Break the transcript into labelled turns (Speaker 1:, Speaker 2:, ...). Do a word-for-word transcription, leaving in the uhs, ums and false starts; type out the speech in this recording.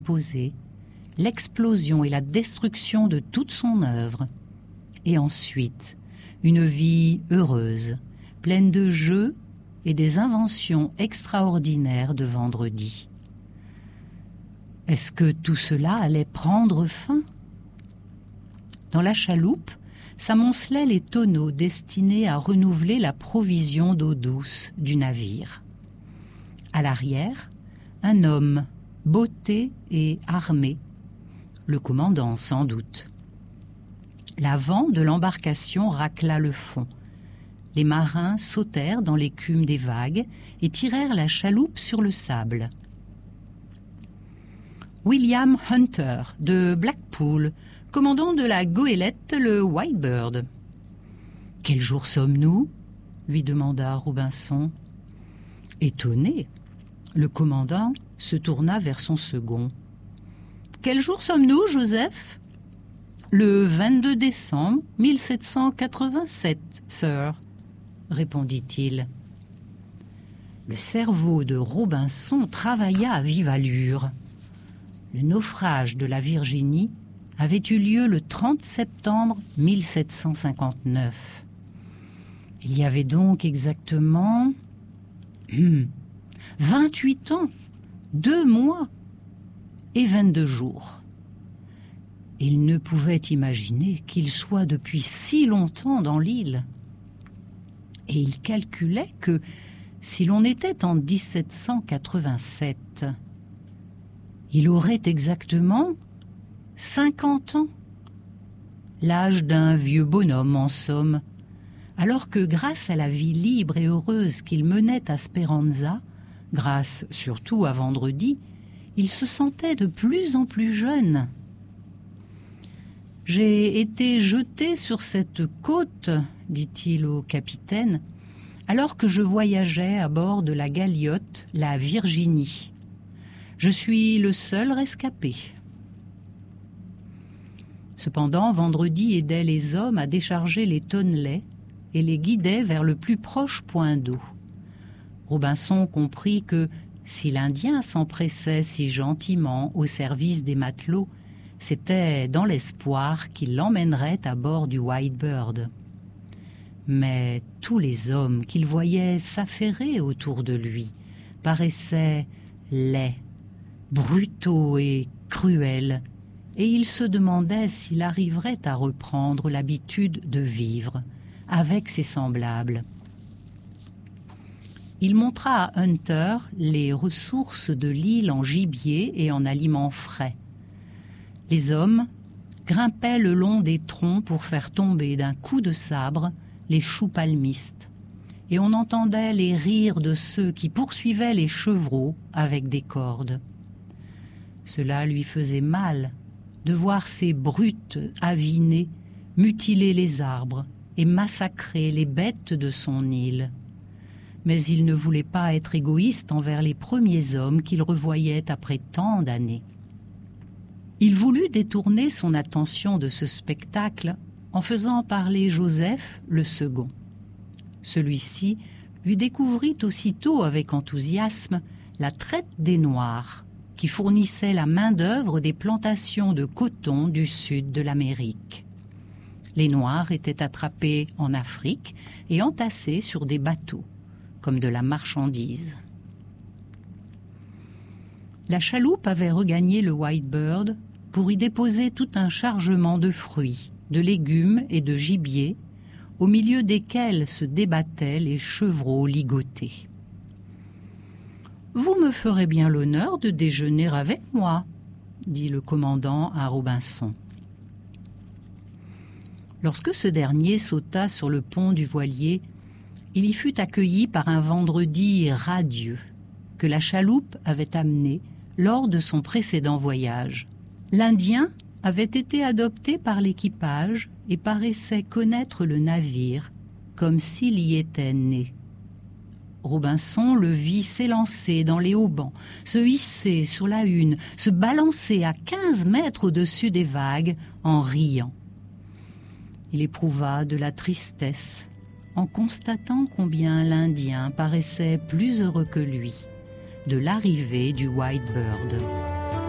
Speaker 1: posée, l'explosion et la destruction de toute son œuvre. Et ensuite, une vie heureuse, pleine de jeux et des inventions extraordinaires de vendredi. Est-ce que tout cela allait prendre fin? Dans la chaloupe, s'amoncelaient les tonneaux destinés à renouveler la provision d'eau douce du navire. À l'arrière, un homme, botté et armé, le commandant sans doute. L'avant de l'embarcation racla le fond. Les marins sautèrent dans l'écume des vagues et tirèrent la chaloupe sur le sable. William Hunter, de Blackpool, commandant de la goélette le Whitebird. « Quel jour sommes-nous » lui demanda Robinson. Étonné, le commandant se tourna vers son second. « Quel jour sommes-nous, Joseph ?»« Le vingt-deux décembre mille sept cent quatre-vingt-sept, sir, » répondit-il. Le cerveau de Robinson travailla à vive allure. Le naufrage de la Virginie avait eu lieu le trente septembre mille sept cent cinquante-neuf. Il y avait donc exactement hmm, vingt-huit ans, deux mois et vingt-deux jours. Il ne pouvait imaginer qu'il soit depuis si longtemps dans l'île. Et il calculait que si l'on était en dix-sept cent quatre-vingt-sept, il aurait exactement cinquante ans, l'âge d'un vieux bonhomme en somme, alors que grâce à la vie libre et heureuse qu'il menait à Speranza, grâce surtout à Vendredi, il se sentait de plus en plus jeune. « J'ai été jeté sur cette côte, dit-il au capitaine, alors que je voyageais à bord de la galiote la Virginie. Je suis le seul rescapé. » Cependant, Vendredi aidait les hommes à décharger les tonnelets et les guidait vers le plus proche point d'eau. Robinson comprit que, si l'Indien s'empressait si gentiment au service des matelots, c'était dans l'espoir qu'il l'emmènerait à bord du Whitebird. Mais tous les hommes qu'il voyait s'affairer autour de lui paraissaient laids, brutaux et cruels, et il se demandait s'il arriverait à reprendre l'habitude de vivre avec ses semblables. Il montra à Hunter les ressources de l'île en gibier et en aliments frais. Les hommes grimpaient le long des troncs pour faire tomber d'un coup de sabre les choux palmistes, et on entendait les rires de ceux qui poursuivaient les chevreaux avec des cordes. Cela lui faisait mal de voir ces brutes avinées mutiler les arbres et massacrer les bêtes de son île. Mais il ne voulait pas être égoïste envers les premiers hommes qu'il revoyait après tant d'années. Il voulut détourner son attention de ce spectacle en faisant parler Joseph, le second. Celui-ci lui découvrit aussitôt avec enthousiasme la traite des Noirs, qui fournissait la main-d'œuvre des plantations de coton du sud de l'Amérique. Les Noirs étaient attrapés en Afrique et entassés sur des bateaux, comme de la marchandise. La chaloupe avait regagné le Whitebird pour y déposer tout un chargement de fruits, de légumes et de gibier, au milieu desquels se débattaient les chevreaux ligotés. « Vous me ferez bien l'honneur de déjeuner avec moi, » dit le commandant à Robinson. Lorsque ce dernier sauta sur le pont du voilier, il y fut accueilli par un vendredi radieux que la chaloupe avait amené lors de son précédent voyage. L'Indien avait été adopté par l'équipage et paraissait connaître le navire comme s'il y était né. Robinson le vit s'élancer dans les haubans, se hisser sur la hune, se balancer à quinze mètres au-dessus des vagues en riant. Il éprouva de la tristesse en constatant combien l'Indien paraissait plus heureux que lui de l'arrivée du Whitebird.